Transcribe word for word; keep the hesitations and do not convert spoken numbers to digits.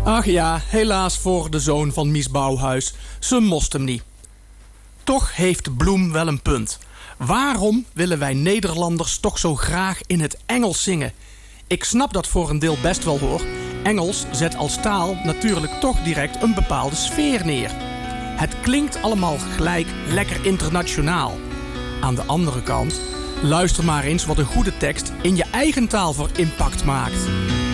Ach ja, helaas voor de zoon van Mies Bouwhuis. Ze moest hem niet. Toch heeft Bloem wel een punt. Waarom willen wij Nederlanders toch zo graag in het Engels zingen? Ik snap dat voor een deel best wel hoor. Engels zet als taal natuurlijk toch direct een bepaalde sfeer neer. Het klinkt allemaal gelijk lekker internationaal. Aan de andere kant, luister maar eens wat een goede tekst in je eigen taal voor impact maakt.